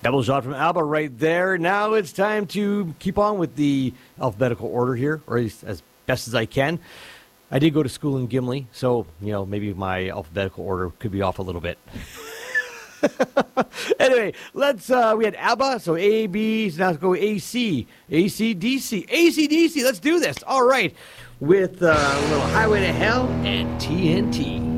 Double shot from ABBA right there. Now it's time to keep on with the alphabetical order here, or at least as best as I can. I did go to school in Gimli, so, maybe my alphabetical order could be off a little bit. Anyway, we had ABBA, so A, B, so now let's go AC, AC/DC, AC/DC, let's do this. All right, with a little Highway to Hell and TNT.